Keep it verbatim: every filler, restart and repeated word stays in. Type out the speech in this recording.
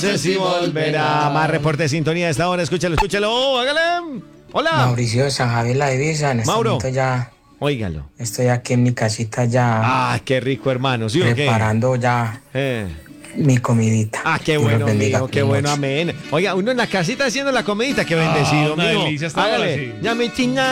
sé si volverá. Más reporte de sintonía a esta hora. Escúchalo, escúchalo. Hágale. Hola. Mauricio de San Javier La Divisa. En este Mauro. momento ya Óigalo. estoy aquí en mi casita ya Ah, qué rico, hermano. ¿Sí o qué? preparando ya Eh. mi comidita. Ah, qué Dios los bueno, bendiga, amigo, qué feliz bueno, noche. amén. Oiga, uno en la casita haciendo la comidita, qué bendecido, una amigo. delicia esta hora, Hágale. sí. Ya me chinga.